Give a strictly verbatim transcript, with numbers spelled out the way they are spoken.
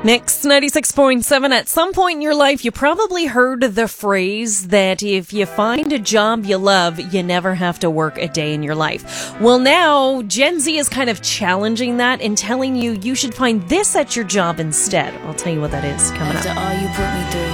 Mix ninety-six point seven. At some point in your life, you probably heard the phrase that if you find a job you love, you never have to work a day in your life. Well, now Gen Z is kind of challenging that and telling you you should find this at your job instead. I'll tell you what that is coming up. After all you put me through,